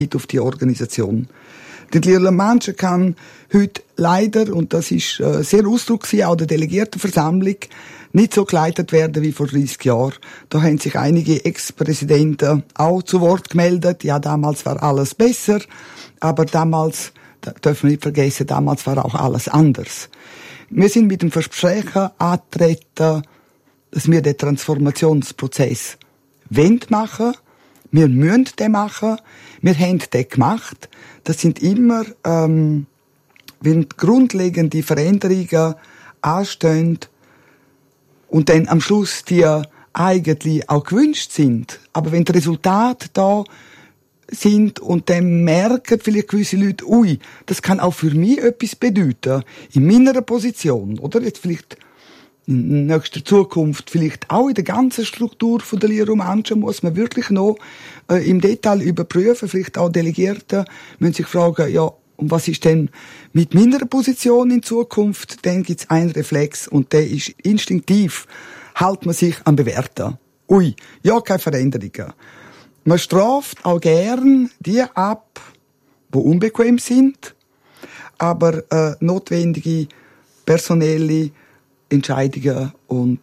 auf die Organisation. Die Lierle Menschen kann heute leider, und das ist sehr Ausdruck auch der Delegiertenversammlung, nicht so geleitet werden wie vor 30 Jahren. Da haben sich einige Ex-Präsidenten auch zu Wort gemeldet. Ja, damals war alles besser, aber damals, da dürfen wir nicht vergessen, damals war auch alles anders. Wir sind mit dem Versprechen angetreten, dass wir den Transformationsprozess machen. Wir müssen den machen. Wir haben den gemacht. Das sind immer, wenn grundlegende Veränderungen anstehen und dann am Schluss die eigentlich auch gewünscht sind. Aber wenn die Resultate da sind und dann merken vielleicht gewisse Leute, ui, das kann auch für mich etwas bedeuten, in meiner Position, oder? Jetzt vielleicht in nächster Zukunft, vielleicht auch in der ganzen Struktur von der Lehre Romantia muss man wirklich noch im Detail überprüfen, vielleicht auch Delegierte müssen sich fragen, ja, und was ist denn mit meiner Position in Zukunft? Dann gibt's einen Reflex und der ist instinktiv, hält man sich am Bewerten. Ui, ja, keine Veränderungen. Man straft auch gern die ab, die unbequem sind, aber notwendige personelle Entscheidungen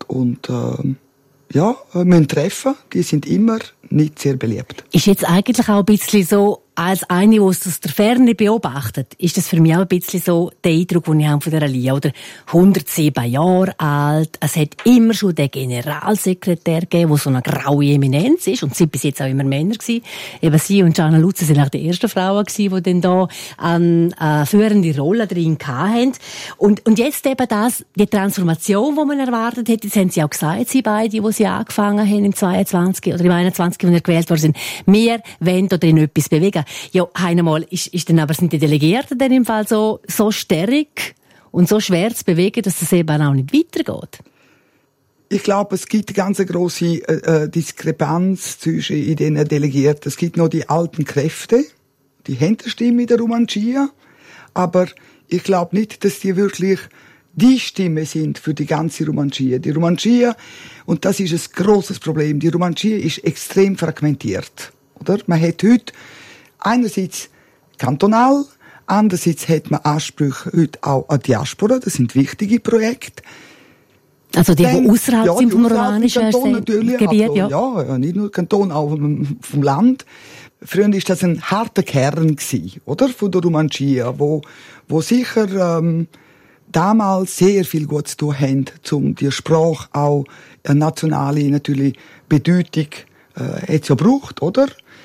müssen treffen. Die sind immer nicht sehr beliebt. Ist jetzt eigentlich auch ein bisschen so, als eine, die es aus der Ferne beobachtet, ist das für mich auch ein bisschen so der Eindruck, den ich habe von dieser Lia. Oder 107 Jahre alt, es hat immer schon den Generalsekretär gegeben, der so eine graue Eminenz ist, und sie sind bis jetzt auch immer Männer gewesen. Eben sie und Gianna Luzzi sind auch die ersten Frauen gewesen, die dann da eine führende Rolle drin hatten. Und jetzt eben die Transformation, die man erwartet hat, das haben sie auch gesagt, sie beide, die sie angefangen haben im 22 oder im 21, als sie gewählt worden sind. Wir wollen da drin etwas bewegen. Ja, einmal sind die Delegierten dann im Fall so stark und so schwer zu bewegen, dass es eben auch nicht weitergeht? Ich glaube, es gibt eine ganz grosse Diskrepanz zwischen den Delegierten. Es gibt noch die alten Kräfte, die Hinterstimme in der Romantia, aber ich glaube nicht, dass die wirklich die Stimme sind für die ganze Romantia. Die Romantia, und das ist ein grosses Problem, die Romantia ist extrem fragmentiert, oder? Man hat heute einerseits kantonal, andererseits hat man Ansprüche heute auch an Diaspora, das sind wichtige Projekte. Also die außerhalb sind vom romanischen Gebiet, ja. Ja, nicht nur Kanton, auch vom Land. Früher war das ein harter Kern gewesen, oder? Von der Romantia, wo sicher, damals sehr viel gut zu tun haben, um die Sprache auch eine nationale, natürlich, Bedeutung, hat ja gebraucht, oder?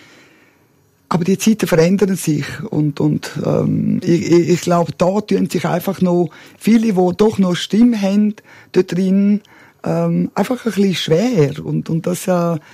Aber die Zeiten verändern sich und ich glaube, da tun sich einfach noch viele, die doch noch Stimme haben, dort drin, einfach ein bisschen schwer. Und das,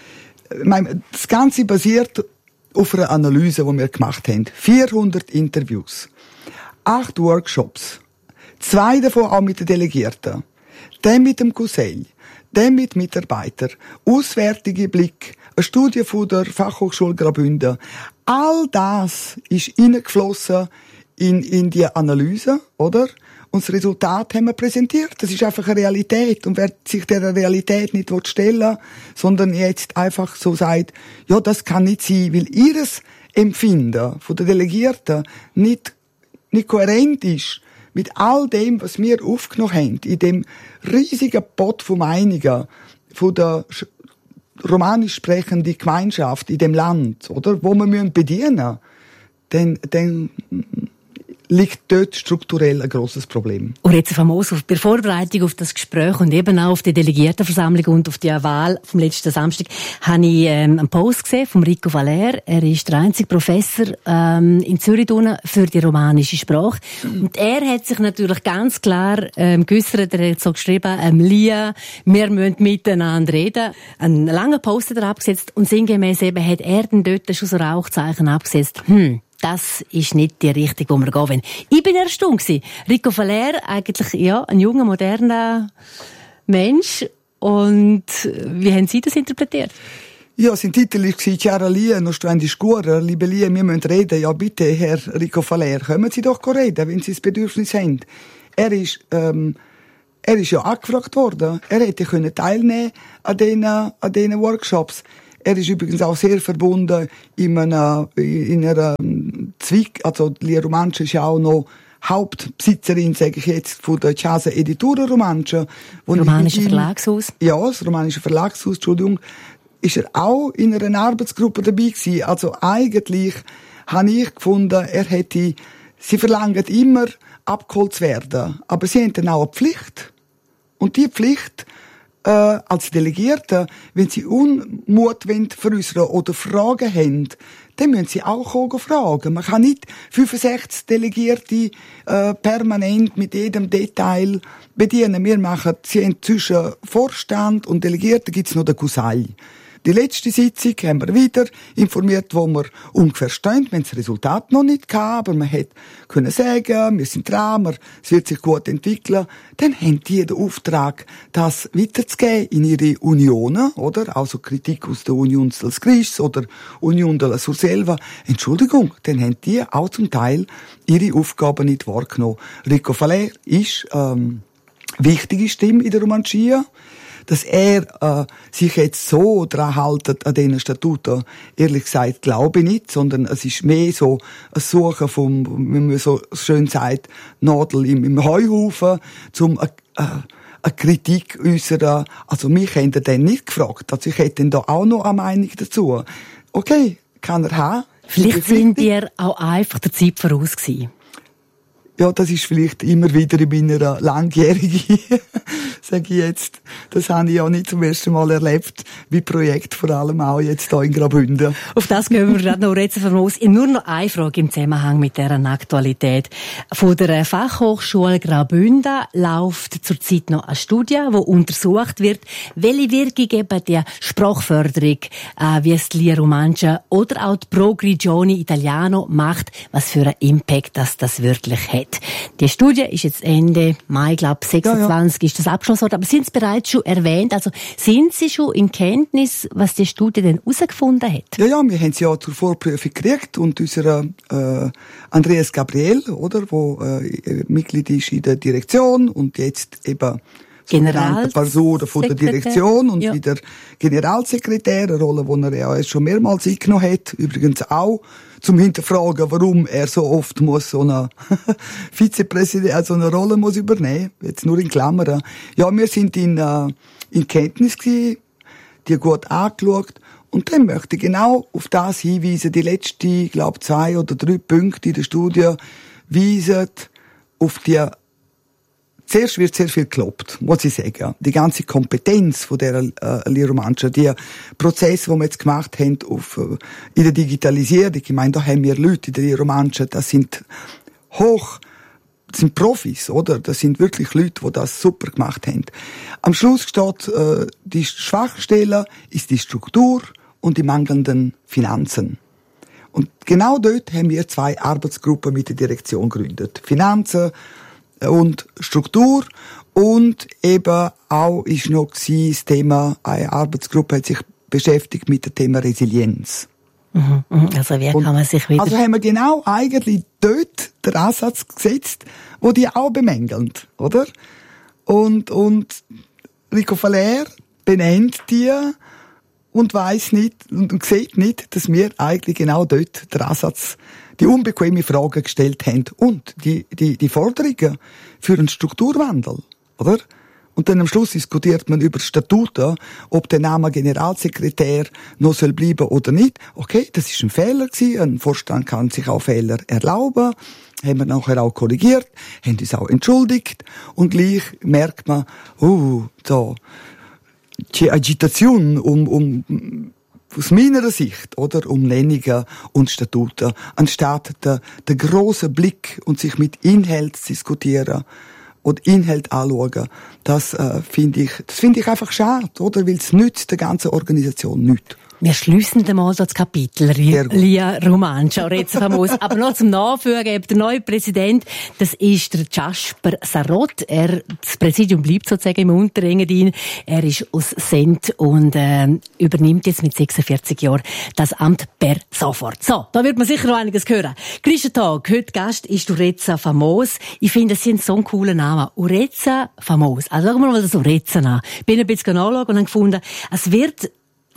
das Ganze basiert auf einer Analyse, die wir gemacht haben. 400 Interviews, 8 Workshops, 2 davon auch mit den Delegierten, dann mit dem Cousin, dann mit Mitarbeitern, auswärtige Blick, eine Studie von der Fachhochschule Graubünden. All das ist hineingeflossen in die Analyse, oder? Und das Resultat haben wir präsentiert. Das ist einfach eine Realität. Und wer sich dieser Realität nicht stellen will, sondern jetzt einfach so sagt, ja, das kann nicht sein, weil ihres Empfinden von den Delegierten nicht kohärent ist mit all dem, was wir aufgenommen haben, in dem riesigen Pot von Meinungen von der romanisch sprechende Gemeinschaft in dem Land, oder, wo wir bedienen müssen, dann liegt dort strukturell ein grosses Problem. Und jetzt famos bei der Vorbereitung auf das Gespräch und eben auch auf die Delegiertenversammlung und auf die Wahl vom letzten Samstag habe ich einen Post gesehen von Rico Valer. Er ist der einzige Professor in Zürich für die romanische Sprache. Und er hat sich natürlich ganz klar geäussert. Er hat so geschrieben, Lia, wir müssen miteinander reden. Einen langen Post hat er abgesetzt und sinngemäß eben hat er dann dort schon so Rauchzeichen abgesetzt. Das ist nicht die Richtung, wo wir gehen wollen. Ich bin erstaunt gewesen. Rico Valer, eigentlich, ja, ein junger, moderner Mensch. Und wie haben Sie das interpretiert? Ja, sein Titel war «Cara Lia, non sto di scura». Liebe Lia, wir müssen reden. Ja, bitte, Herr Rico Valer, kommen Sie doch reden, wenn Sie das Bedürfnis haben. Er ist ja angefragt worden. Er hätte teilnehmen an diesen Workshops. Er ist übrigens auch sehr verbunden in einer Zweig, also Lia Romancia ist ja auch noch Hauptbesitzerin, sage ich jetzt, von der Casa Editura Romancia. Romanische Verlagshaus? Ja, das Romanische Verlagshaus, Entschuldigung. Ist er auch in einer Arbeitsgruppe dabei gewesen. Also eigentlich habe ich gefunden, sie verlangen immer, abgeholt zu werden. Aber sie haben dann auch eine Pflicht. Und die Pflicht, als Delegierte, wenn sie Unmut veräußern oder Fragen haben, dann müssen sie auch fragen. Man kann nicht 65 Delegierte permanent mit jedem Detail bedienen. Sie haben zwischen Vorstand und Delegierten gibt's noch den Cousaille. Die letzte Sitzung haben wir wieder informiert, wo wir ungefähr stehen. Wir haben das Resultat noch nicht gehabt, aber man hätte können sagen, wir sind dran, es wird sich gut entwickeln. Dann haben die den Auftrag, das weiterzugeben in ihre Unionen, oder? Also Kritik aus der Union dels Grischs oder Union de la Surselva. Entschuldigung, dann haben die auch zum Teil ihre Aufgaben nicht wahrgenommen. Rico Faller ist, wichtige Stimme in der Romancia. Dass er sich jetzt so dran hält an diesen Statuten, ehrlich gesagt, glaube ich nicht, sondern es ist mehr so ein Suchen vom, wie man so schön sagt, Nadel im Heuhaufen, um eine Kritik äußern. Also mich haben die dann nicht gefragt. Also ich hätte dann da auch noch eine Meinung dazu. Okay, kann er haben. Vielleicht sind ihr auch einfach der Zeit voraus gewesen. Ja, das ist vielleicht immer wieder in meiner langjährigen, sage ich jetzt, das habe ich ja nicht zum ersten Mal erlebt, wie Projekt, vor allem auch jetzt hier in Graubünden. Auf das gehen wir gerade noch Reza Famos. Nur noch eine Frage im Zusammenhang mit deren Aktualität. Von der Fachhochschule Graubünden läuft zurzeit noch eine Studie, wo untersucht wird, welche Wirkung eben die Sprachförderung, wie es die Lia Romancia oder auch die Pro Grigioni Italiano macht, was für einen Impact das wirklich hat. Die Studie ist jetzt Ende Mai, glaube 26 ist das abgeschlossen worden. Aber sind Sie bereits schon erwähnt? Also sind Sie schon in Kenntnis, was die Studie denn herausgefunden hat? Ja, wir haben sie ja zur Vorprüfung gekriegt und unser Andreas Gabriel, oder, wo Mitglied ist in der Direktion und jetzt eben Person von der Direktion und wieder Generalsekretär, eine Rolle, die er ja erst schon mehrmals eingenommen hat. Übrigens auch zum Hinterfragen, warum er so oft muss so eine Vizepräsident, so eine Rolle muss übernehmen. Jetzt nur in Klammern. Ja, wir sind in Kenntnis gewesen, die gut angeschaut. Und dann möchte ich genau auf das hinweisen. Die letzten, glaube 2 oder 3 Punkte in der Studie weisen auf die. Zuerst wird sehr viel gelobt, muss ich sagen. Die ganze Kompetenz von der Lia Romancia, die Prozesse, die wir jetzt gemacht haben in der Digitalisierung, ich meine, da haben wir Leute in der Lia Romancia, das sind Profis, oder? Das sind wirklich Leute, die das super gemacht haben. Am Schluss steht, die Schwachstelle ist die Struktur und die mangelnden Finanzen. Und genau dort haben wir 2 Arbeitsgruppen mit der Direktion gegründet. Finanzen und Struktur und eben auch ist noch das Thema, eine Arbeitsgruppe hat sich beschäftigt mit dem Thema Resilienz. Also wie kann man sich wieder... Also haben wir genau eigentlich dort den Ansatz gesetzt, wo die auch bemängeln, oder? Und Rico Faller benennt die und weiss nicht und sieht nicht, dass wir eigentlich genau dort den Ansatz, die unbequeme Fragen gestellt haben und die Forderungen für einen Strukturwandel, oder? Und dann am Schluss diskutiert man über Statuten, ob der Name Generalsekretär noch soll bleiben oder nicht. Okay, das ist ein Fehler gewesen. Ein Vorstand kann sich auch Fehler erlauben. Haben wir nachher auch korrigiert, haben uns auch entschuldigt. Und gleich merkt man, so, die Agitation aus meiner Sicht, oder, um Nennungen und Statuten, anstatt der grossen Blick und sich mit Inhalt zu diskutieren und Inhalt anschauen, das finde ich einfach schade, oder, weil es nützt der ganzen Organisation nichts. Wir schliessen mal das Kapitel Lia Romancia, Reza Famos. Aber noch zum Nachfügen, der neue Präsident, das ist der Jasper Sarot. Das Präsidium bleibt sozusagen im Unterengadin. Er ist aus Sent und übernimmt jetzt mit 46 Jahren das Amt per sofort. So, da wird man sicher noch einiges hören. Christentag, heute Gast ist Reza Famos. Ich finde, das sind so ein cooler Name. Reza Famos. Also schauen wir mal das Reza an. Ich bin ein bisschen nachschauen und habe gefunden, es wird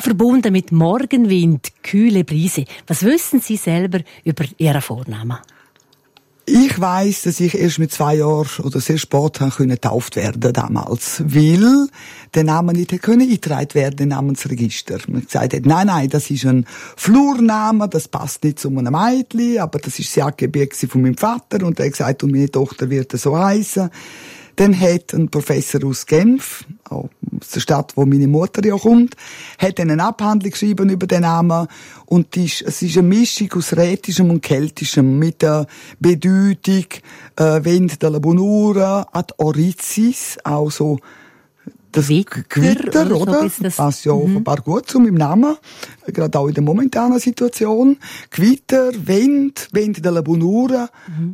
verbunden mit Morgenwind, kühle Brise. Was wissen Sie selber über Ihren Vornamen? Ich weiss, dass ich erst mit 2 Jahren oder sehr spät getauft werden damals, weil der Name nicht eingetragen werden im Namensregister. Man gesagt hat, nein, das ist ein Flurname, das passt nicht zu einem Mädchen, aber das ist das Jagdgebiet von meinem Vater und er hat gesagt, und meine Tochter wird so heißen. Dann hat ein Professor aus Genf, auch aus der Stadt, wo meine Mutter ja kommt, hat eine Abhandlung geschrieben über den Namen. Und es ist eine Mischung aus Rätischem und Keltischem mit der Bedeutung, Wind de la Bonura, ad Oricis, also das Gewitter, oder? Passt ja offenbar gut zu meinem Namen. Gerade auch in der momentanen Situation. Gewitter, Wind de la Bonura.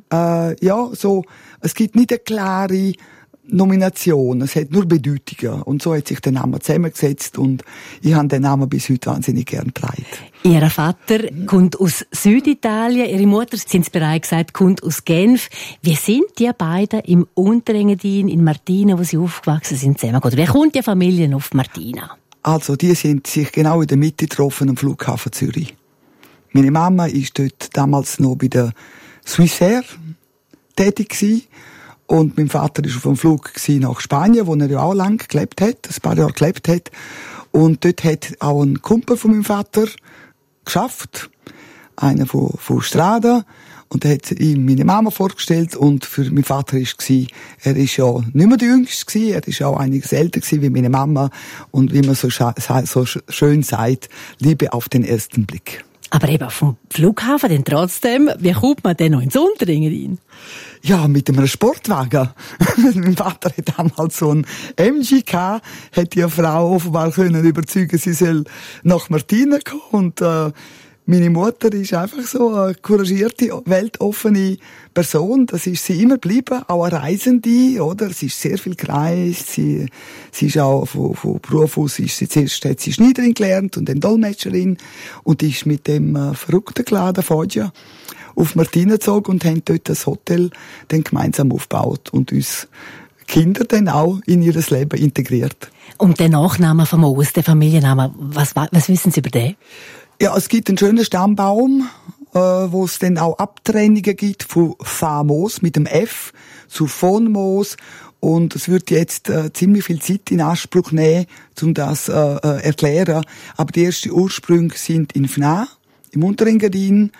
Es gibt nicht eine klare Nomination. Es hat nur Bedeutungen. Und so hat sich der Name zusammengesetzt und ich habe den Namen bis heute wahnsinnig gern getragen. Ihr Vater kommt aus Süditalien, Ihre Mutter, sind Sie bereits gesagt, kommt aus Genf. Wie sind die beiden im Unterengadin, in Martina, wo sie aufgewachsen sind, zusammengekommen? Wie kommt die Familie auf Martina? Also, die sind sich genau in der Mitte getroffen am Flughafen Zürich. Meine Mama ist dort damals noch bei der Swissair tätig gewesen. Und mein Vater war auf einem Flug nach Spanien, wo er ja auch lang gelebt hat, ein paar Jahre gelebt hat. Und dort hat auch ein Kumpel von meinem Vater geschafft, einer von Strada. Und er hat ihm meine Mama vorgestellt und für meinen Vater war, er ist ja nicht mehr der Jüngste gewesen, er ist auch einiges älter gewesen wie meine Mama. Und wie man so schön sagt, Liebe auf den ersten Blick. Aber eben vom Flughafen denn trotzdem, wie kommt man denn noch ins Unterengadin? Ja, mit einem Sportwagen. Mein Vater hat damals so einen MG gehabt, hat die Frau offenbar können überzeugen, sie soll nach Martina kommen und meine Mutter ist einfach so eine couragierte, weltoffene Person. Das ist sie immer geblieben, auch eine Reisende, oder? Sie ist sehr viel gereist. Sie ist auch von Beruf aus, zuerst hat sie Schneiderin gelernt und dann Dolmetscherin und ist mit dem verrückten Laden Foggia auf Martina gezogen und haben dort das Hotel dann gemeinsam aufgebaut und uns Kinder dann auch in ihr Leben integriert. Und der Nachname von Moos, der Familienname, was wissen Sie über den? Ja, es gibt einen schönen Stammbaum, wo es dann auch Abtrennungen gibt von Famos mit dem F zu von Moos. Und es wird jetzt ziemlich viel Zeit in Anspruch nehmen, um das erklären. Aber die ersten Ursprünge sind in Fna, im Unterengadin,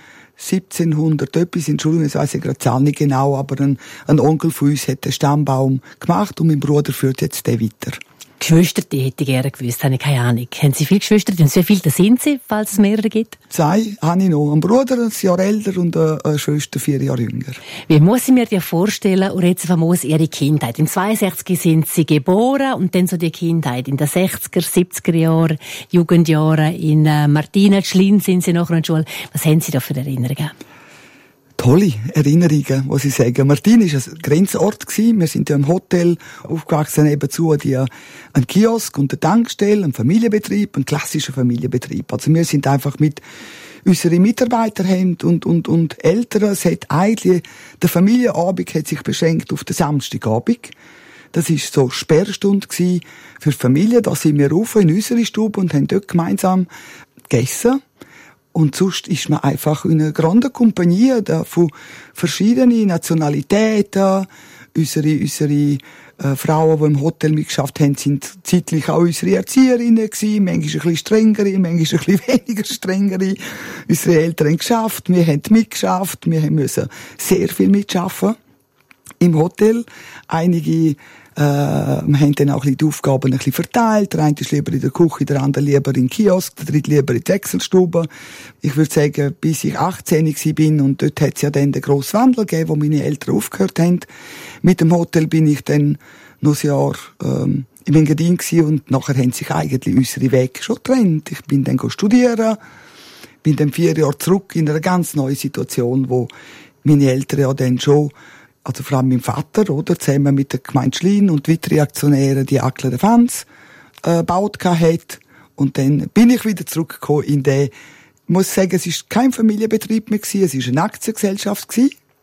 1700 etwas, Entschuldigung, ich weiss ja gerade die Zahl nicht genau, aber ein Onkel von uns hat den Stammbaum gemacht und mein Bruder führt jetzt den weiter. Geschwister, die hätte ich gerne gewusst, habe ich keine Ahnung. Haben Sie viele Geschwister? Und wie viele sind Sie, falls es mehrere gibt? 2 habe ich noch. Einen Bruder, ein Jahr älter und eine Schwester, 4 Jahre jünger. Wie muss ich mir das vorstellen, und jetzt famos Ihre Kindheit? Im 62 sind Sie geboren und dann so die Kindheit. In den 60er, 70er Jahren, Jugendjahren, in Martina, Schlin sind Sie nachher in der Schule. Was haben Sie da für Erinnerungen? Tolle Erinnerungen, muss ich sagen. Martin war ein Grenzort gewesen. Wir sind ja im Hotel aufgewachsen, nebenzu ein Kiosk und eine Tankstelle, ein Familienbetrieb, ein klassischer Familienbetrieb. Also wir sind einfach mit unseren Mitarbeitern und Eltern. Es hat eigentlich, der Familienabend hat sich beschränkt auf den Samstagabend. Das war so Sperrstunde gewesen für die Familie. Da sind wir rauf in unsere Stube und haben dort gemeinsam gegessen. Und sonst ist man einfach in einer großen Kompanie von verschiedenen Nationalitäten. Unsere Frauen, die im Hotel mitgeschafft haben, sind zeitlich auch unsere Erzieherinnen gewesen. Manchmal ein bisschen strengere, manchmal ein bisschen weniger strengere. Unsere Eltern haben geschafft, wir haben mitgeschafft, wir müssen sehr viel mitschaffen im Hotel. Einige wir haben dann auch die Aufgaben ein bisschen verteilt. Der eine ist lieber in der Küche, der andere lieber im Kiosk, der dritte lieber in der Wechselstube. Ich würde sagen, bis ich 18 bin und dort hat es ja dann den grossen Wandel gegeben, wo meine Eltern aufgehört haben. Mit dem Hotel bin ich dann noch ein Jahr im Engadin gewesen und nachher haben sich eigentlich unsere Wege schon getrennt. Ich bin dann studieren, bin dann 4 Jahre zurück in eine ganz neue Situation, wo meine Eltern ja dann schon, also vor allem mein Vater, oder, zusammen mit der Gemeinde Schlin und weitere Aktionäre die Ackler de Fans gebaut hat. Und dann bin ich wieder zurückgekommen in den, ich muss sagen, es ist kein Familienbetrieb mehr gewesen, es ist eine Aktiengesellschaft gewesen.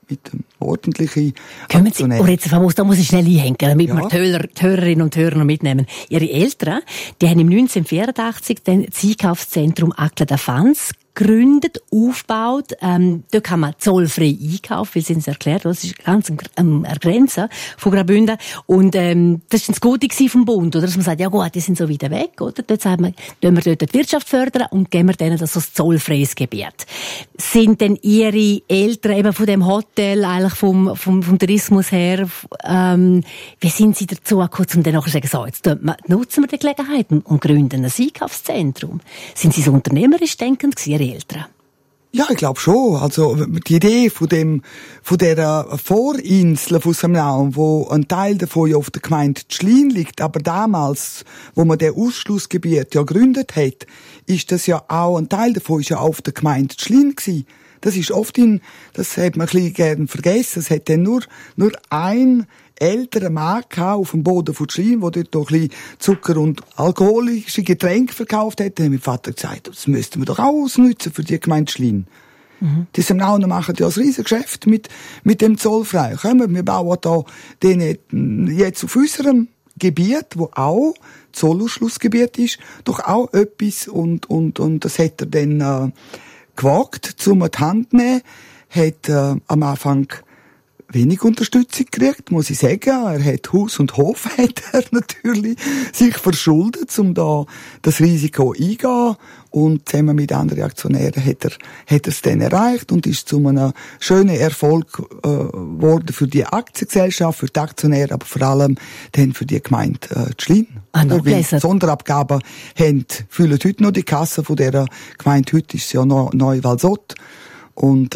mit dem ordentlichen Aktionär. Und jetzt, da muss ich schnell einhängen, damit wir die Hörerinnen und Hörer noch mitnehmen. Ihre Eltern, die haben im 1984 das Einkaufszentrum Acla da Fans gegründet, aufgebaut. Dort kann man zollfrei einkaufen, weil sie uns erklärt, das ist ganz an der Grenze von Graubünden. Und das war das Gute vom Bund, oder? Dass man sagt, ja gut, die sind so weit weg, oder? Dort sagt man, tun wir dort die Wirtschaft fördern und geben wir denen das als zollfreies Gebiet. Sind denn Ihre Eltern eben von dem Hotel, eigentlich vom Tourismus her, wie sind Sie dazu gekommen, um dann nachher zu sagen, so, jetzt nutzen wir die Gelegenheit und gründen ein Einkaufszentrum? Sind Sie so unternehmerisch denkend gewesen, Eltern? Ja, ich glaube schon. Also, die Idee von dieser Vorinsel von Semnaun, wo ein Teil davon ja auf der Gemeinde Tschlin liegt, aber damals, wo man den Ausschlussgebiet ja gegründet hat, ist das ja auch, ein Teil davon ist ja auf der Gemeinde Tschlin gewesen. Das ist oft das hat man ein bisschen gern vergessen. Es hat dann nur ein älterer Mann auf dem Boden von Tschlin, der dort noch ein bisschen Zucker und alkoholische Getränke verkauft hat. Dann hat mein Vater gesagt, das müssten wir doch auch ausnutzen für die Gemeinde Tschlin. Mhm. Die Semnauner machen ja ein riesiges Geschäft mit dem Zollfrei. Wir bauen da jetzt auf unserem Gebiet, wo auch Zollausschlussgebiet ist, doch auch etwas und das hat er dann gewagt, zum die Hand zu nehmen, hat am Anfang wenig Unterstützung gekriegt, muss ich sagen. Er hat Haus und Hof hat er natürlich sich verschuldet, um da das Risiko eingehen. Und zusammen mit anderen Aktionären hat er es dann erreicht und ist zu einem schönen Erfolg geworden für die Aktiengesellschaft, für die Aktionäre, aber vor allem dann für die Gemeinde Tschlin. Weil Sonderabgaben füllen heute noch die Kasse von dieser Gemeinde. Heute ist es ja noch Neuwalsott. Und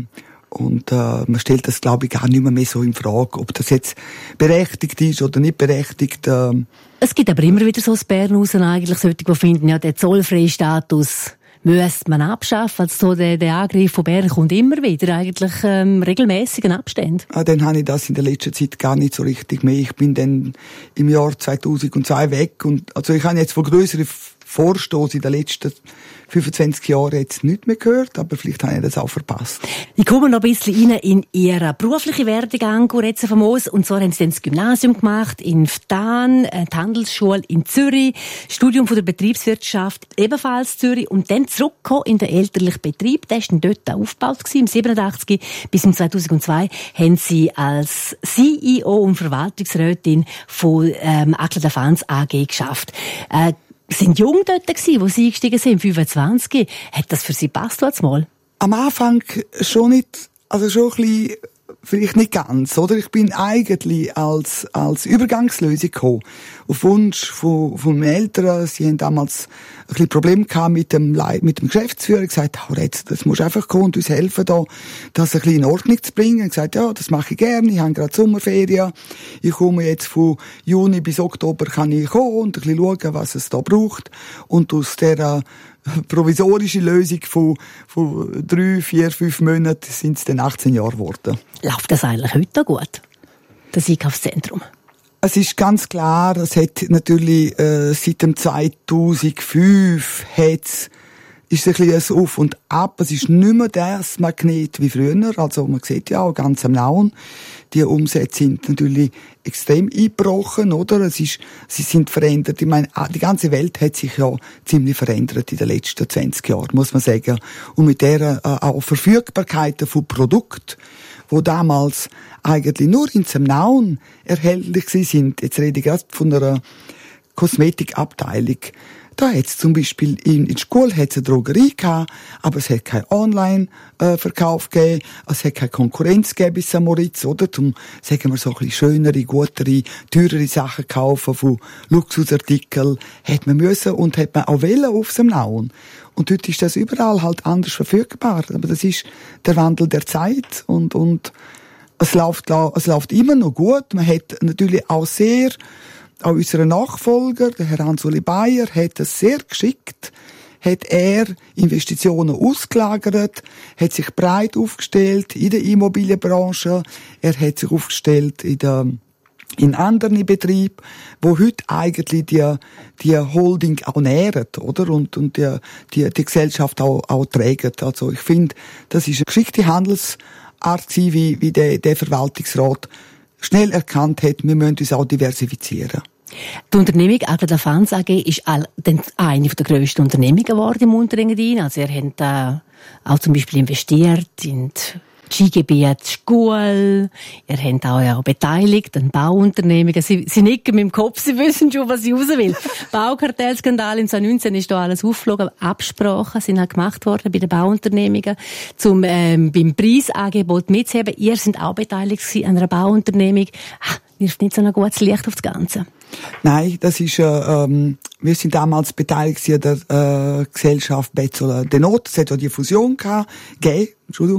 man stellt das, glaube ich, gar nicht mehr so in Frage, ob das jetzt berechtigt ist oder nicht berechtigt. Es gibt aber immer wieder so aus Bern raus eigentlich solche, die finden, ja, den zollfreien Status müsste man abschaffen. Also so der Angriff von Bern kommt immer wieder, eigentlich regelmässig in Abständen. Dann habe ich das in der letzten Zeit gar nicht so richtig mehr. Ich bin dann im Jahr 2002 weg und also ich habe jetzt von grösseren Vorstoß in den letzten 25 Jahren jetzt nicht mehr gehört, aber vielleicht habe ich das auch verpasst. Ich komme noch ein bisschen rein in Ihren beruflichen Werdegang, Retze Famos. Und zwar haben Sie dann das Gymnasium gemacht in Ftan, die Handelsschule in Zürich, Studium von der Betriebswirtschaft ebenfalls Zürich und dann zurückgekommen in den elterlichen Betrieb. Der ist dann dort aufgebaut gewesen. Im 87 bis im 2002 haben Sie als CEO und Verwaltungsrätin von Acla da Fans AG geschafft. Sind jung dort gewesen, wo Sie eingestiegen sind, 25. Hat das für Sie gepasst, als mal? Am Anfang schon nicht, also schon ein bisschen, vielleicht nicht ganz, oder? Ich bin eigentlich als Übergangslösung gekommen. Auf Wunsch von meinen Eltern. Sie haben damals ein bisschen Probleme gehabt mit dem Geschäftsführer. Gesagt, das musst einfach kommen und uns helfen, da, das ein bisschen in Ordnung zu bringen. Ich gesagt, ja, das mache ich gerne. Ich habe gerade Sommerferien. Ich komme jetzt von Juni bis Oktober kann ich kommen und ein bisschen schauen, was es da braucht. Und aus dieser provisorische Lösung von 3, 4, 5 Monaten sind es dann 18 Jahre geworden. Läuft das eigentlich heute gut, das Einkaufszentrum? Es ist ganz klar, es hat natürlich seit dem 2005 ist ein bisschen ein Auf und Ab. Es ist nicht mehr das Magnet wie früher. Also man sieht ja auch ganz am Lauen, die Umsätze sind natürlich extrem eingebrochen, oder? Sie sind verändert. Ich meine, die ganze Welt hat sich ja ziemlich verändert in den letzten 20 Jahren, muss man sagen. Und mit der auch Verfügbarkeiten von Produkten, wo damals eigentlich nur in Semnaun erhältlich sind. Jetzt rede ich gerade von einer Kosmetikabteilung. Da hat es zum Beispiel in der Schule hat's eine Drogerie gehabt, aber es hat keinen Online-Verkauf gegeben, es hat keine Konkurrenz gegeben bis St. Moritz, oder? Zum, sagen wir so, ein bisschen schönere, gutere, teurere Sachen kaufen von Luxusartikeln, hat man müssen und hat man auch wollen auf Semnaun. Und heute ist das überall halt anders verfügbar. Aber das ist der Wandel der Zeit und es läuft immer noch gut. Man hat natürlich auch auch unser Nachfolger, der Herr Hans-Uli Bayer, hat es sehr geschickt, hat er Investitionen ausgelagert, hat sich breit aufgestellt in der Immobilienbranche, er hat sich aufgestellt in anderen Betrieben, wo heute eigentlich die Holding auch nährt, oder? Und die Gesellschaft auch trägt. Also ich finde, das ist eine geschickte Art gewesen, wie der Verwaltungsrat schnell erkannt hat, wir müssen uns auch diversifizieren. Die Unternehmung Adler Fans AG ist eine der grössten Unternehmungen geworden im Unterengadin. Also ihr habt auch zum Beispiel investiert in die Skigebiet Schkuhl. Ihr habt auch ja beteiligt an Bauunternehmungen. Sie nicken mit dem Kopf, sie wissen schon, was ich raus will. Baukartellskandal im 2019 ist da alles aufgeflogen. Absprachen sind halt gemacht worden bei den Bauunternehmungen, beim Preisangebot mitzuheben. Ihr seid auch beteiligt an einer Bauunternehmung. Wirft nicht so ein gutes Licht auf das Ganze. Nein, das ist, wir sind damals beteiligt an der Gesellschaft Betzola Denot. Es hat ja die Fusion gegeben,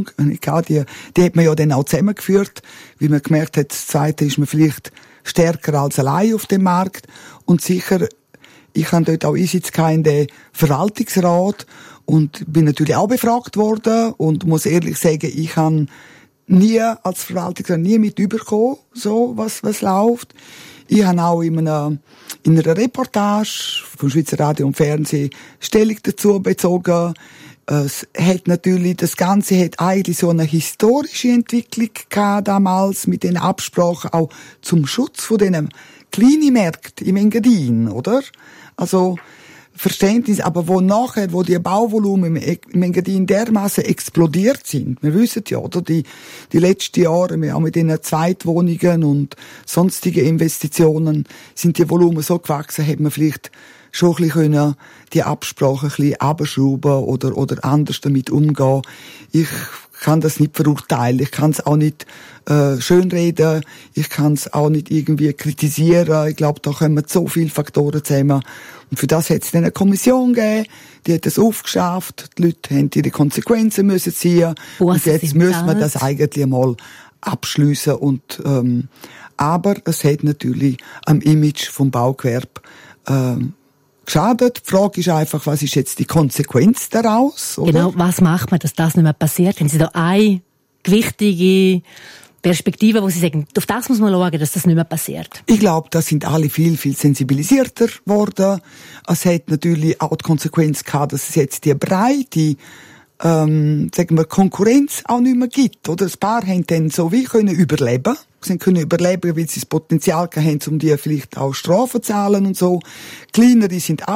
die hat man ja dann auch zusammengeführt, weil man gemerkt hat, das Zweite ist man vielleicht stärker als allein auf dem Markt. Und sicher, ich habe dort auch Einsitz in den Verwaltungsrat und bin natürlich auch befragt worden und muss ehrlich sagen, ich habe nie als Verwaltungsrat mit überkommen, so was läuft. Ich habe auch in einer Reportage vom Schweizer Radio und Fernsehen Stellung dazu bezogen. Es hat natürlich, das Ganze hat eigentlich so eine historische Entwicklung gehabt damals mit den Absprachen auch zum Schutz von diesen kleinen Märkten im Engadin, oder? Also, Verständnis, aber wo die Bauvolumen im Engadin dermaßen explodiert sind. Wir wissen ja, oder? Die letzten Jahre, auch mit den Zweitwohnungen und sonstigen Investitionen, sind die Volumen so gewachsen, hätte man vielleicht schon ein bisschen die Absprachen ein bisschen abschrauben oder anders damit umgehen. Ich kann das nicht verurteilen, ich kann es auch nicht schönreden, ich kann es auch nicht irgendwie kritisieren. Ich glaube, da kommen so viele Faktoren zusammen. Und für das hat es dann eine Kommission gegeben, die hat das aufgeschafft, die Leute haben ihre Konsequenzen müssen ziehen und jetzt müssen wir das eigentlich mal abschliessen. Und aber es hat natürlich am Image vom Baugewerbe geschadet. Die Frage ist einfach, was ist jetzt die Konsequenz daraus? Oder? Genau, was macht man, dass das nicht mehr passiert? Haben Sie da eine gewichtige Perspektive, wo Sie sagen, auf das muss man schauen, dass das nicht mehr passiert? Ich glaube, da sind alle viel sensibilisierter geworden. Es hat natürlich auch die Konsequenz gehabt, dass es jetzt die breite sagen wir, Konkurrenz auch nicht mehr gibt. Oder? Ein paar haben dann so wie können überleben. Sie können überleben, weil sie das Potenzial haben, um die vielleicht auch Strafen zu zahlen und so. Kleinere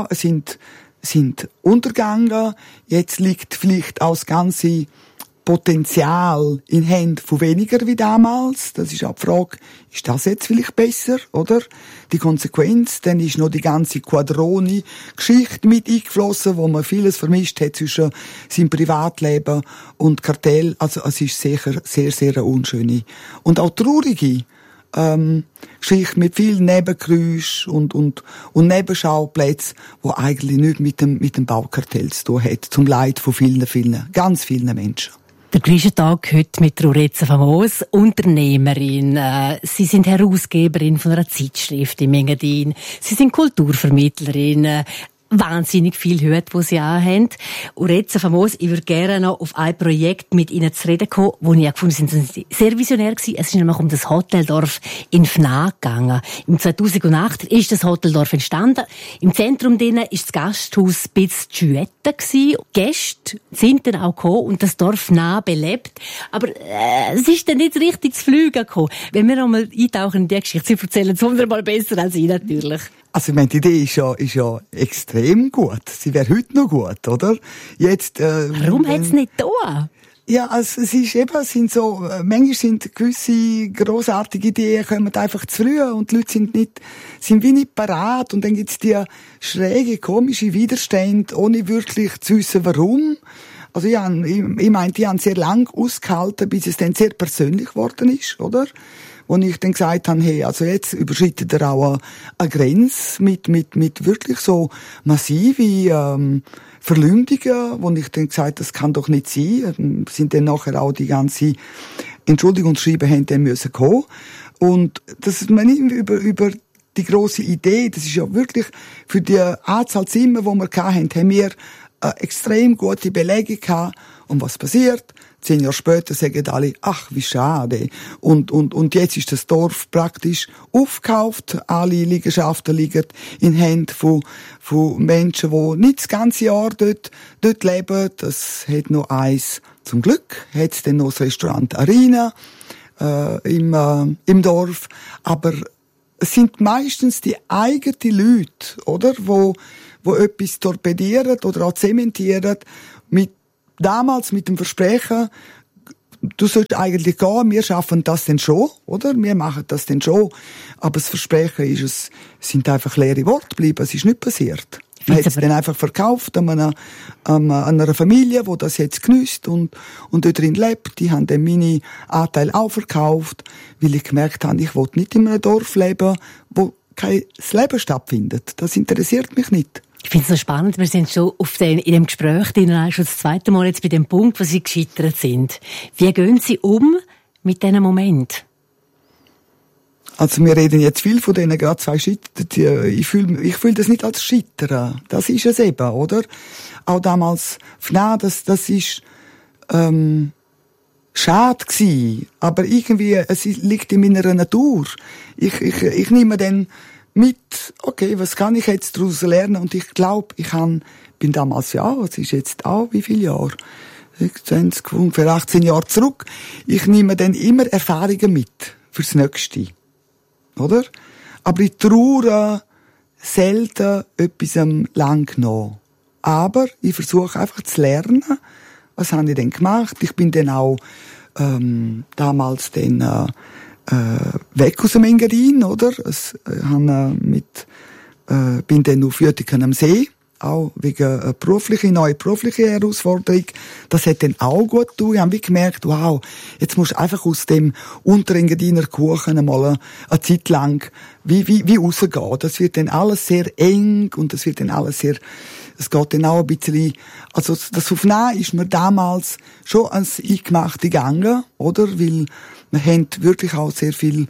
sind untergegangen. Jetzt liegt vielleicht auch das ganze Potenzial in Händen von weniger wie damals. Das ist auch die Frage, ist das jetzt vielleicht besser, oder? Die Konsequenz, dann ist noch die ganze Quadroni-Geschichte mit eingeflossen, wo man vieles vermischt hat zwischen seinem Privatleben und Kartell. Also es ist sicher sehr eine unschöne und auch traurige Geschichte mit vielen Nebengeräuschen und Nebenschauplätzen, die eigentlich nicht mit dem Baukartell zu tun hat, zum Leid von ganz vielen Menschen. Der Grieschentag heute mit Rurezza Famos, Unternehmerin. Sie sind Herausgeberin von einer Zeitschrift im Engadin. Sie sind Kulturvermittlerin. Wahnsinnig viel Hüte, die Sie auch haben. Rurezza Famos, ich würde gerne noch auf ein Projekt mit Ihnen zu reden kommen, wo ich auch gefunden habe, Sie sind sehr visionär gewesen. Es ist nämlich um das Hoteldorf in Fnac gegangen. Im 2008 ist das Hoteldorf entstanden. Im Zentrum drinnen ist das Gasthaus Bitz Giuetta gewesen. Gäste sind dann auch gekommen und das Dorf nah belebt. Aber es ist dann nicht richtig zu fliegen gekommen. Wenn wir einmal eintauchen in die Geschichte, Sie erzählen es 100-mal besser als ich natürlich. Also, ich meine, die Idee ist ja extrem gut. Sie wäre heute noch gut, oder? Jetzt, warum hat's nicht da? Ja, also, es ist eben, manchmal sind gewisse grossartige Ideen kommen einfach zu früh und die Leute sind wie nicht parat und dann gibt's die schräge, komische Widerstände, ohne wirklich zu wissen, warum. Also, ich meine, die haben sehr lang ausgehalten, bis es dann sehr persönlich geworden ist, oder? Wo ich dann gesagt habe, hey, also jetzt überschreitet er auch eine Grenze mit wirklich so massive Verleumdungen, wo ich dann gesagt, das kann doch nicht sein. Sind dann nachher auch die ganze Entschuldigungsschreiben haben dann müssen kommen. Und das ist man nicht über die grosse Idee, das ist ja wirklich für die Anzahl Zimmer, die wir hatten, haben wir eine extrem gute Belegung gehabt. Und was passiert? 10 Jahre später sagen alle, ach, wie schade. Und jetzt ist das Dorf praktisch aufgekauft. Alle Liegenschaften liegen in Händen von Menschen, die nicht das ganze Jahr dort leben. Das hat noch 1 zum Glück hat es dann noch das Restaurant Arena im Dorf, aber es sind meistens die eigenen Leute, oder, wo etwas torpedieren oder auch zementieren, damals mit dem Versprechen, du sollst eigentlich gehen, wir schaffen das denn schon, oder? Wir machen das denn schon. Aber das Versprechen ist, sind einfach leere Worte geblieben, es ist nicht passiert. Man hat es dann einfach verkauft an einer Familie, die das jetzt geniesst und dort drin lebt. Die haben dann meine Anteile auch verkauft, weil ich gemerkt habe, ich will nicht in einem Dorf leben, wo kein Leben stattfindet. Das interessiert mich nicht. Ich finde es so spannend, wir sind schon in dem Gespräch schon das zweite Mal jetzt bei dem Punkt, wo Sie gescheitert sind. Wie gehen Sie um mit diesem Moment? Also wir reden jetzt viel von denen gerade 2 Scheitern. Ich fühl das nicht als Scheitern. Das ist es eben, oder? Auch damals, das ist schade gewesen. Aber irgendwie, es liegt in meiner Natur. Ich nehme dann mit, okay, was kann ich jetzt daraus lernen? Und ich glaube, bin damals es ist jetzt auch, wie viele Jahre? 20, ungefähr 18 Jahre zurück. Ich nehme dann immer Erfahrungen mit fürs Nächste. Oder? Aber ich traue selten etwas lang nach. Aber ich versuche einfach zu lernen. Was habe ich denn gemacht? Ich bin dann auch damals dann weg aus dem Engadin, oder? Bin dann auf Uetiken am See, auch wegen einer neue berufliche Herausforderung. Das hat dann auch gut getan. Ich habe gemerkt, wow, jetzt musst du einfach aus dem Unterengadiner Kuchen einmal eine Zeit lang wie rausgehen. Das wird dann alles sehr eng und es geht dann auch ein bisschen, also das Aufnehmen ist mir damals schon ans Eingemachte gegangen, oder? Weil wir haben wirklich auch sehr viel,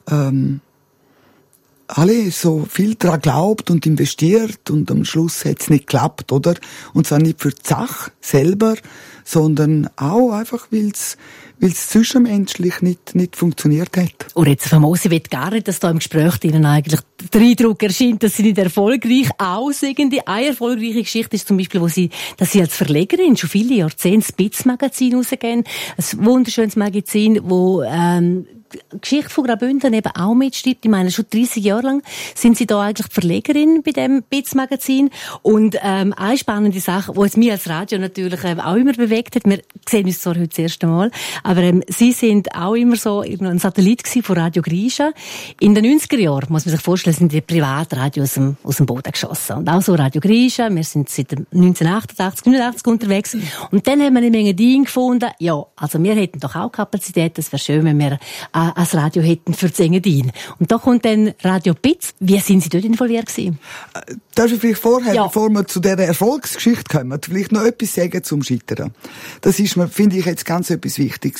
alle so viel daran geglaubt und investiert und am Schluss hat es nicht geklappt, oder? Und zwar nicht für die Sache selber, sondern auch einfach, weil es zwischenmenschlich nicht funktioniert hat. Und jetzt famos, ich will gar nicht, dass da im Gespräch Ihnen eigentlich der Eindruck erscheint, dass Sie nicht erfolgreich aussehen. Eine erfolgreiche Geschichte ist zum Beispiel, dass Sie als Verlegerin schon viele Jahrzehnte das BITS-Magazin rausgeben. Ein wunderschönes Magazin, wo die Geschichte von Graubünden eben auch mitschreibt. Ich meine, schon 30 Jahre lang sind Sie da eigentlich Verlegerin bei dem BITS-Magazin. Und eine spannende Sache, die es mich als Radio natürlich auch immer bewegt hat, wir sehen uns zwar heute das erste Mal, aber Sie sind auch immer so ein Satellit von Radio Grisha. In den 90er Jahren, muss man sich vorstellen, sind die Privatradio aus dem Boden geschossen. Und auch so Radio Grisha, wir sind seit 1988, 89 unterwegs. Und dann haben wir in Engadin gefunden, ja, also wir hätten doch auch Kapazität, das wäre schön, wenn wir als Radio hätten für das Engadin. Und da kommt dann Radio BITS. Wie sind Sie dort involviert gewesen? Darf ich vielleicht vorher, bevor wir zu dieser Erfolgsgeschichte kommen, vielleicht noch etwas sagen zum Scheitern? Das ist mir, finde ich, jetzt ganz etwas Wichtiges.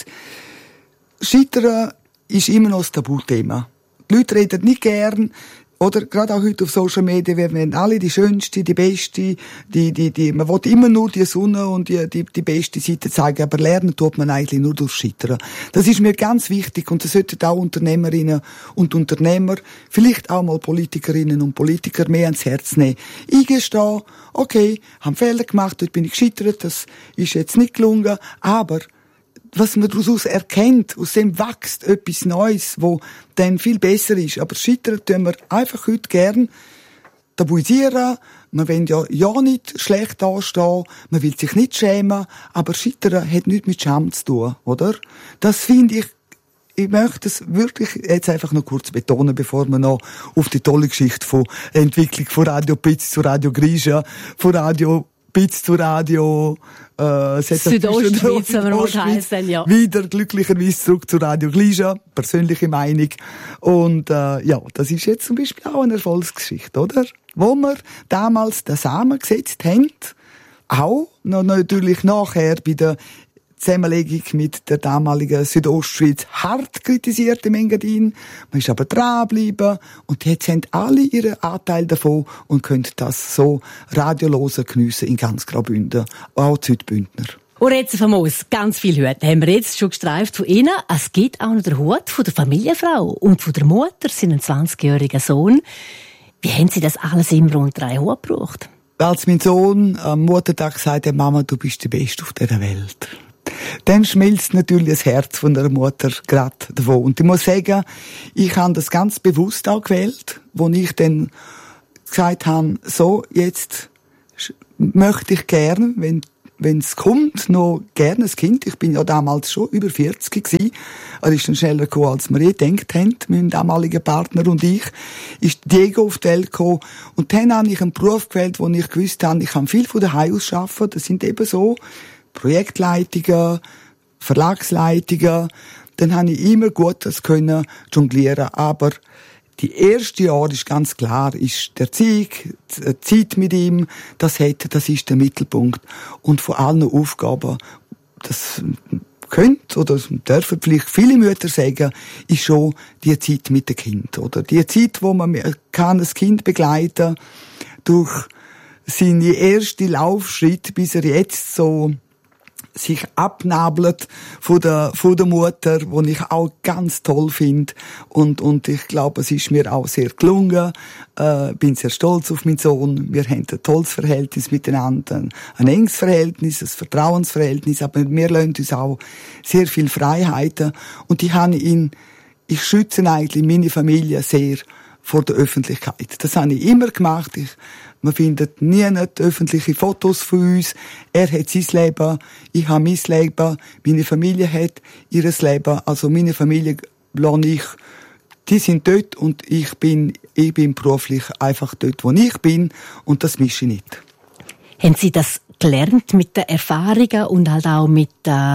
Scheitern ist immer noch das Tabuthema. Die Leute reden nicht gern, oder gerade auch heute auf Social Media, wir werden alle die schönste, die beste, man will immer nur die Sonne und die beste Seite zeigen, aber lernen tut man eigentlich nur durch Scheitern. Das ist mir ganz wichtig und das sollten auch Unternehmerinnen und Unternehmer, vielleicht auch mal Politikerinnen und Politiker mehr ans Herz nehmen. Eingestehen, okay, haben Fehler gemacht, dort bin ich gescheitert, das ist jetzt nicht gelungen, aber was man daraus erkennt, aus dem wächst etwas Neues, wo dann viel besser ist. Aber Scheitern tun wir einfach heute gern tabuisieren. Man will ja nicht schlecht dastehen, man will sich nicht schämen, aber Scheitern hat nichts mit Scham zu tun, oder? Das finde ich möchte es wirklich jetzt einfach noch kurz betonen, bevor wir noch auf die tolle Geschichte von Entwicklung von Radio BITS zu Radio Grisha, von Radio BITS zu Radio Südostschweiz, wenn wir mal heißen, ja. Wieder glücklicherweise zurück zu Radio Grisha, persönliche Meinung. Und das ist jetzt zum Beispiel auch eine Erfolgsgeschichte, oder? Wo wir damals den Samen gesetzt haben, auch noch natürlich nachher bei der Zusammenlegung mit der damaligen Südostschweiz hart kritisiert im Engadin. Man ist aber dranbleiben und jetzt haben alle ihren Anteil davon und können das so radiolosen geniessen in ganz Graubünden, auch Südbündner. Und jetzt famos, ganz viele Hüte haben wir jetzt schon gestreift von Ihnen. Es gibt auch noch den Hut von der Familienfrau und von der Mutter, seinen 20-jährigen Sohn. Wie haben Sie das alles immer unter einen Hut gebracht? Als mein Sohn am Muttertag sagte, Mama, du bist die Beste auf dieser Welt. dann schmilzt natürlich das Herz von der Mutter gerade davon. Und ich muss sagen, ich habe das ganz bewusst auch gewählt, wo ich dann gesagt habe, so, jetzt möchte ich gern, wenn es kommt, noch gerne ein Kind. Ich bin ja damals schon über 40 gewesen. Er ist dann schneller gekommen, als wir gedacht haben, mein damaliger Partner und ich. Ist Diego auf die Welt gekommen. Und dann habe ich einen Beruf gewählt, wo ich gewusst habe, ich kann viel von daheim aus arbeiten. Das sind eben so Projektleitungen, Verlagsleitungen. Dann habe ich immer gut das können jonglieren. Aber die erste Jahr ist ganz klar, ist der Erziehung, die Zeit mit ihm, das ist der Mittelpunkt. Und von allen Aufgaben, das könnt oder dürfen vielleicht viele Mütter sagen, ist schon die Zeit mit dem Kind, oder? Die Zeit, wo man kann das Kind begleiten durch seine erste Laufschritt, bis er jetzt so sich abnabelt von der Mutter, wo ich auch ganz toll finde. Und ich glaube, es ist mir auch sehr gelungen. Bin sehr stolz auf meinen Sohn. Wir haben ein tolles Verhältnis miteinander. Ein enges Verhältnis, ein Vertrauensverhältnis. Aber wir lassen uns auch sehr viel Freiheiten. Und ich schütze eigentlich meine Familie sehr vor der Öffentlichkeit. Das habe ich immer gemacht. Man findet nie öffentliche Fotos von uns. Er hat sein Leben, ich habe mein Leben, meine Familie hat ihr Leben. Also meine Familie lasse ich, die sind dort und ich bin beruflich einfach dort, wo ich bin und das mische ich nicht. Haben Sie das gelernt mit den Erfahrungen und halt auch mit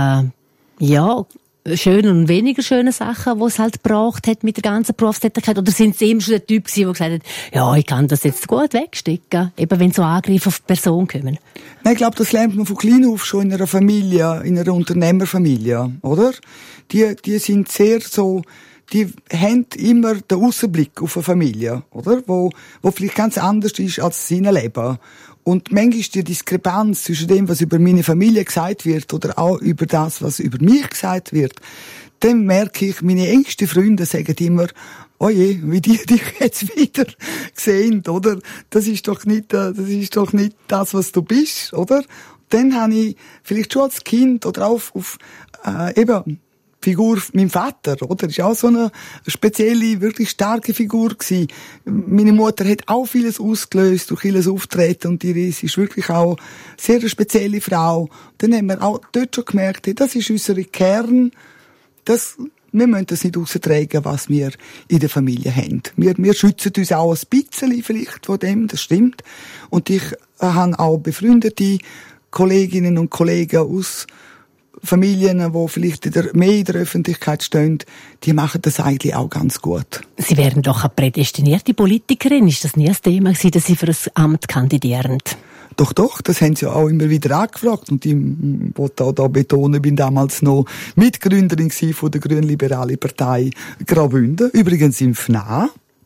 schönen und weniger schönen Sachen, die es halt gebraucht hat mit der ganzen Berufstätigkeit? Oder sind Sie immer schon der Typ gewesen, der gesagt hat, ja, ich kann das jetzt gut wegstecken, eben wenn so Angriffe auf die Person kommen? Nein, ich glaube, das lernt man von klein auf schon in einer Familie, in einer Unternehmerfamilie, oder? Die sind sehr so, die haben immer den Aussenblick auf eine Familie, oder? Wo vielleicht ganz anders ist als sein Leben. Und manchmal ist die Diskrepanz zwischen dem, was über meine Familie gesagt wird, oder auch über das, was über mich gesagt wird, dann merke ich, meine engsten Freunde sagen immer, oh je, wie die dich jetzt wieder sehen, oder? Das ist doch nicht das, was du bist, oder? Dann habe ich vielleicht schon als Kind oder auch auf Figur, mein Vater, oder? Ist auch so eine spezielle, wirklich starke Figur gewesen. Meine Mutter hat auch vieles ausgelöst durch vieles Auftreten und Iris ist wirklich auch sehr eine spezielle Frau. Dann haben wir auch dort schon gemerkt, hey, das ist unser Kern, wir müssen das nicht austragen, was wir in der Familie haben. Wir schützen uns auch ein bisschen vielleicht von dem, das stimmt. Und ich habe auch befreundete Kolleginnen und Kollegen aus Familien, die vielleicht mehr in der Öffentlichkeit stehen, die machen das eigentlich auch ganz gut. Sie wären doch eine prädestinierte Politikerin. Ist das nie ein Thema gewesen, dass Sie für ein Amt kandidieren? Doch, das haben sie auch immer wieder angefragt. Und ich wollte auch da betonen, ich bin damals noch Mitgründerin von der Grünliberalen Partei Graubünden, übrigens im FNA.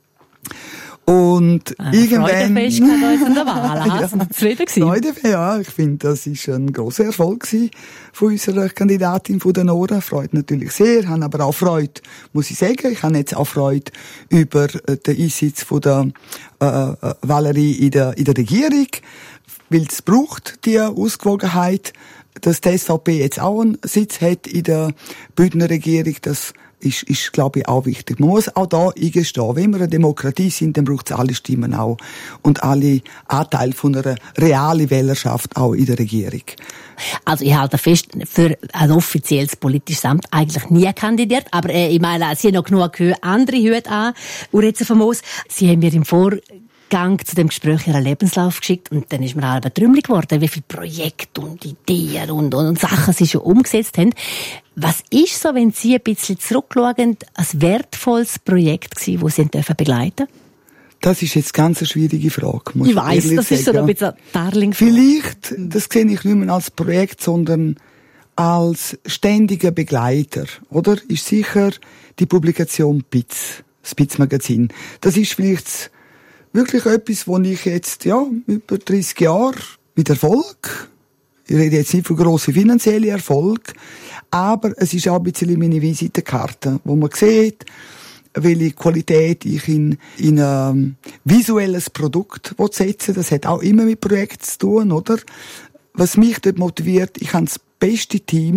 Und irgendwann... Freudefest kann uns in der Wahl. Sind Sie zufrieden gewesen? Ja, ich finde, das ist ein grosser Erfolg gewesen von unserer Kandidatin von der Nora. Freut natürlich sehr, habe aber auch Freude, muss ich sagen. Ich habe jetzt auch Freude über den Einsatz von der Valerie in der Regierung, weil es braucht die Ausgewogenheit, dass die SVP jetzt auch einen Sitz hat in der Bündner Regierung. Das ist, glaube ich, auch wichtig. Man muss auch da eingestehen, wenn wir eine Demokratie sind, dann braucht es alle Stimmen auch und alle Anteile von einer realen Wählerschaft auch in der Regierung. Also ich halte fest, für ein offizielles politisches Amt eigentlich nie kandidiert, aber ich meine, Sie haben noch genug andere Hüte an, Uretze Famos. Sie haben mir im Vorgang zu dem Gespräch Ihren Lebenslauf geschickt und dann ist mir halb trümmelig geworden, wie viele Projekte und Ideen und Sachen Sie schon umgesetzt haben. Was ist so, wenn Sie ein bisschen zurückschauen, ein wertvolles Projekt gewesen, das Sie begleiten dürfen? Das ist jetzt ganz eine schwierige Frage. Muss ich weiss, das sagen. Ist so ein bisschen ein Darling. Vielleicht, das sehe ich nicht mehr als Projekt, sondern als ständiger Begleiter, oder? Ist sicher die Publikation BITS, das BITS-Magazin. Das ist vielleicht wirklich etwas, wo ich jetzt, über 30 Jahre mit Erfolg, ich rede jetzt nicht von grossen finanziellen Erfolg, aber es ist auch ein bisschen meine Visitenkarte, wo man sieht, welche Qualität ich in ein visuelles Produkt setzen will. Das hat auch immer mit Projekten zu tun, oder? Was mich dort motiviert, ich habe das beste Team,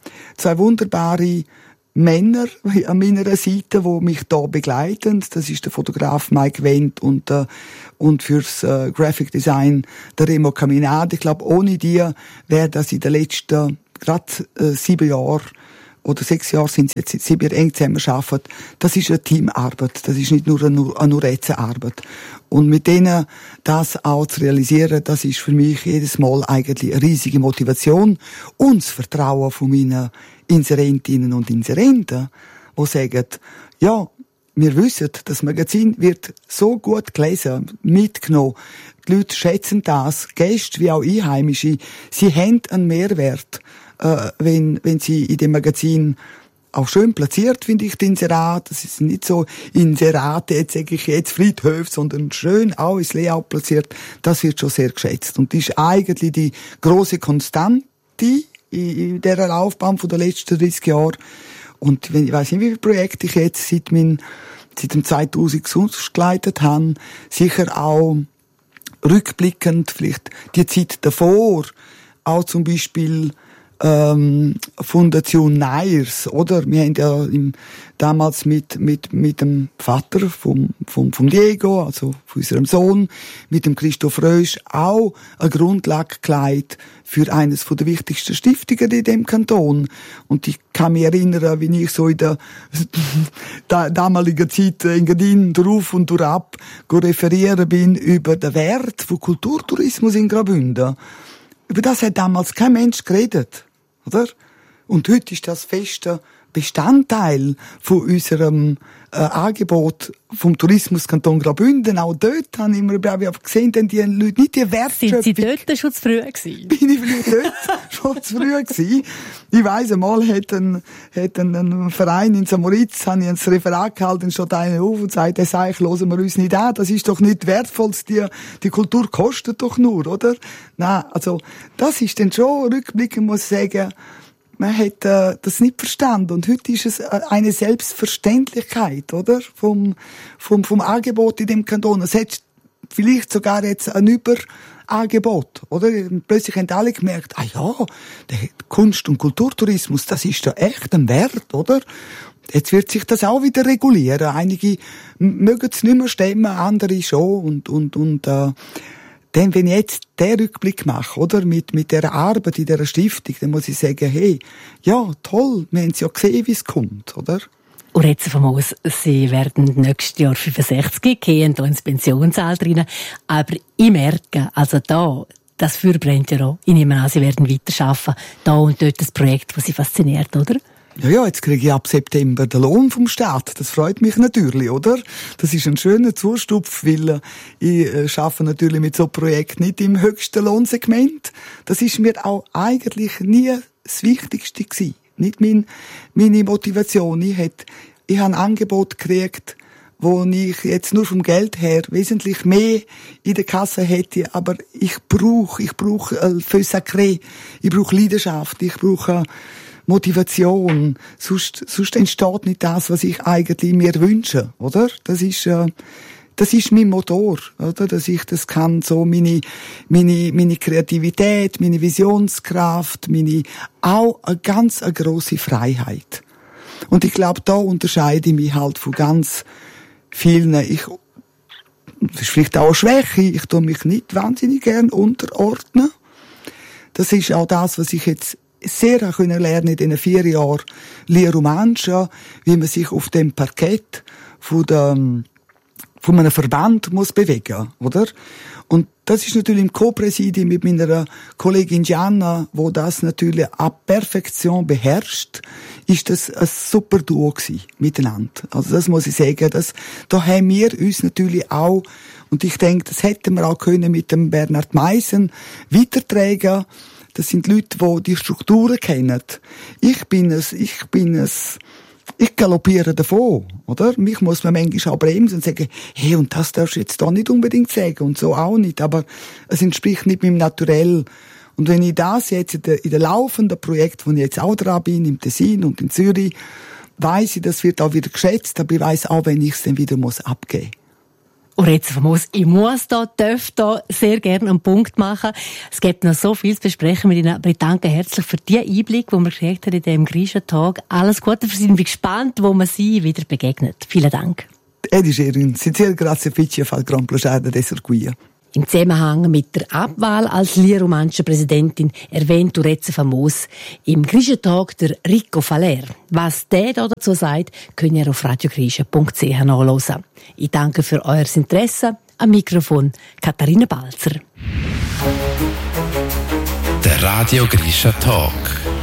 zwei wunderbare Männer an meiner Seite, die mich da begleiten. Das ist der Fotograf Mike Wendt und fürs Graphic Design der Remo Caminada. Ich glaube, ohne die wäre das in den letzten gerade 7 Jahren oder 6 Jahre sind es jetzt, seit wir eng zusammen arbeiten. Das ist eine Teamarbeit. Das ist nicht nur eine Rätselarbeit. Und mit denen das auch zu realisieren, das ist für mich jedes Mal eigentlich eine riesige Motivation. Und das Vertrauen von meinen Inserentinnen und Inserenten, die sagen, ja, wir wissen, das Magazin wird so gut gelesen, mitgenommen. Die Leute schätzen das, Gäste wie auch Einheimische. Sie haben einen Mehrwert, wenn sie in dem Magazin auch schön platziert, finde ich, die Inserate. Das ist nicht so Inserate, jetzt sage ich jetzt Friedhof, sondern schön auch ins Layout platziert. Das wird schon sehr geschätzt. Und das ist eigentlich die grosse Konstante in dieser Laufbahn von den letzten 30 Jahren. Und ich weiss nicht, wie viele Projekte ich jetzt seit dem 2000 ausgeleitet habe, sicher auch rückblickend, vielleicht die Zeit davor, auch zum Beispiel Fundation Neirs, oder? Wir haben ja damals mit dem Vater vom Diego, also von unserem Sohn, mit dem Christoph Rösch auch eine Grundlage gelegt für eines der wichtigsten Stiftungen in dem Kanton. Und ich kann mich erinnern, wie ich so in der damaligen Zeit in Gadin drauf und durchab referieren bin über den Wert von Kulturtourismus in Graubünden. Über das hat damals kein Mensch geredet, oder? Und heute ist das fester Bestandteil von unserem Angebot vom Tourismuskanton Graubünden. Auch dort habe ich immer gesehen, denn die Leute nicht die Wertschöpfung. Sind Sie dort schon zu früh gewesen? Bin ich vielleicht dort schon zu früh gewesen? Ich weiss, einmal hat ein Verein in St. Moritz, habe ich ein Referat gehalten, steht einer auf und sagt, das hören wir uns nicht an, das ist doch nicht wertvoll, die Kultur kostet doch nur, oder? Nein, also, das ist dann schon, rückblickend muss ich sagen, man hat das nicht verstanden. Und heute ist es eine Selbstverständlichkeit, oder? Vom Angebot in dem Kanton. Es hat vielleicht sogar jetzt ein Überangebot, oder? Plötzlich haben alle gemerkt, der Kunst- und Kulturtourismus, das ist da echt ein Wert, oder? Jetzt wird sich das auch wieder regulieren. Einige mögen es nicht mehr stemmen, andere schon. Denn wenn ich jetzt den Rückblick mache, oder, mit der Arbeit in dieser Stiftung, dann muss ich sagen, hey, ja, toll, wir haben es ja gesehen, wie es kommt, oder? Und jetzt von aus, Sie werden nächstes Jahr 65 gehen, da ins Pensionsalter rein. Aber ich merke, also da, das Feuer brennt ja auch. Ich nehme an, Sie werden weiterarbeiten. Da und dort das Projekt, das Sie fasziniert, oder? Ja, jetzt kriege ich ab September den Lohn vom Staat. Das freut mich natürlich, oder? Das ist ein schöner Zustupf, weil ich arbeite natürlich mit so einem Projekt nicht im höchsten Lohnsegment. Das ist mir auch eigentlich nie das Wichtigste gewesen. Nicht meine Motivation. Ich habe ein Angebot gekriegt, wo ich jetzt nur vom Geld her wesentlich mehr in der Kasse hätte, aber ich brauche Feu sacré, ich brauche Leidenschaft, ich brauche Motivation, sonst entsteht nicht das, was ich eigentlich mir wünsche, oder? Das ist mein Motor, oder? Dass ich das kann, so meine Kreativität, meine Visionskraft, auch eine ganz grosse Freiheit. Und ich glaube, da unterscheide ich mich halt von ganz vielen, das ist vielleicht auch eine Schwäche, ich tue mich nicht wahnsinnig gern unterordnen. Das ist auch das, was ich jetzt sehr lernen in diesen 4 Jahren Lia Romancia, wie man sich auf dem Parkett von einem Verband muss bewegen, oder? Und das ist natürlich im Co-Präsidium mit meiner Kollegin Gianna, wo das natürlich à Perfektion beherrscht, ist das ein super Duo gewesen, miteinander. Also das muss ich sagen, da haben wir uns natürlich auch, und ich denke, das hätten wir auch können mit dem Bernhard Meissen weitertragen. Das sind Leute, die Strukturen kennen. Ich galoppiere davon, oder? Mich muss man manchmal auch bremsen und sagen, hey, und das darfst du jetzt da nicht unbedingt sagen und so auch nicht, aber es entspricht nicht meinem Naturell. Und wenn ich das jetzt in den laufenden Projekten, wo ich jetzt auch dran bin, im Tessin und in Zürich, weiss ich, das wird auch wieder geschätzt, aber ich weiss auch, wenn ich es dann wieder abgeben muss. Orezza Famos, ich darf da sehr gerne einen Punkt machen. Es gibt noch so viel zu besprechen mit Ihnen, aber ich danke herzlich für den Einblick, den wir gekriegt haben in diesem Grisha-Tag. Alles Gute für Sie, ich bin gespannt, wo man Sie wieder begegnet. Vielen Dank. Sincer grazie Fici fa il gran piacere di essere qui. Im Zusammenhang mit der Abwahl als Lier-romanische Präsidentin erwähnt Orezza Famos im Grisha-Tag der Rico Faller. Was der dazu sagt, könnt ihr auf radiogrisha.ch nachhören. Ich danke für euer Interesse. Am Mikrofon Katharina Balzer. Der Radio Grisha Talk.